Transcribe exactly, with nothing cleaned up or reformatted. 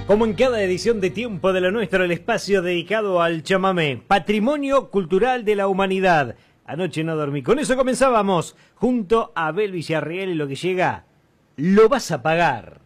Como en cada edición de Tiempo de lo Nuestro, el espacio dedicado al chamamé, patrimonio cultural de la humanidad. Anoche no dormí. Con eso comenzábamos junto a Abel Villarreal y lo que llega, lo vas a pagar.